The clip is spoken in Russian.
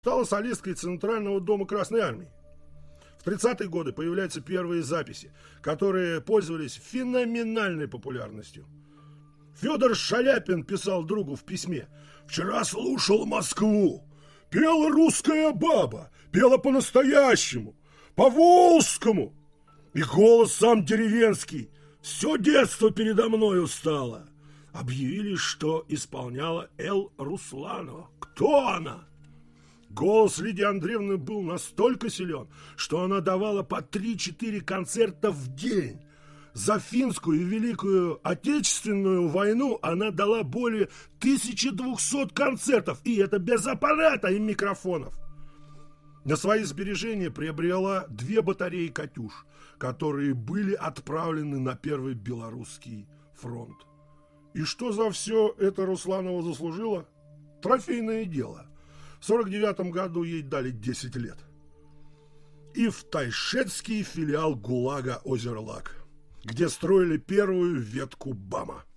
Стала солисткой Центрального дома Красной Армии. В 30-е годы появляются первые записи, которые пользовались феноменальной популярностью. Федор Шаляпин писал другу в письме: «Вчера слушал Москву. Пела русская баба, пела по-настоящему, по-волжскому. И голос сам деревенский. Все детство передо мной устало». Объявили, что исполняла Эл Русланова. Кто она? Голос Лидии Андреевны был настолько силен, что она давала по 3-4 концерта в день. За финскую и Великую Отечественную войну она дала более 1200 концертов, и это без аппарата и микрофонов. На свои сбережения приобрела 2 батареи «Катюш», которые были отправлены на Первый Белорусский фронт. И что за все это Русланова заслужила? Трофейное дело. В 1949 году ей дали 10 лет. И в тайшетский филиал ГУЛАГа Озерлак, где строили первую ветку БАМа.